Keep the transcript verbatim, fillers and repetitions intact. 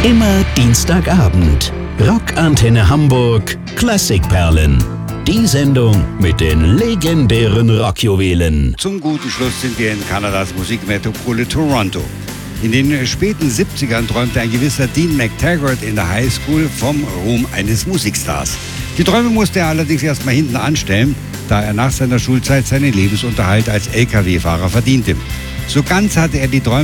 Immer Dienstagabend. Rockantenne Hamburg Klassikperlen. Die Sendung mit den legendären Rockjuwelen. Zum guten Schluss sind wir in Kanadas Musikmetropole Toronto. In den späten siebzigern träumte ein gewisser Dean McTaggart in der Highschool vom Ruhm eines Musikstars. Die Träume musste er allerdings erstmal hinten anstellen, da er nach seiner Schulzeit seinen Lebensunterhalt als L K W-Fahrer verdiente. So ganz hatte er die Träume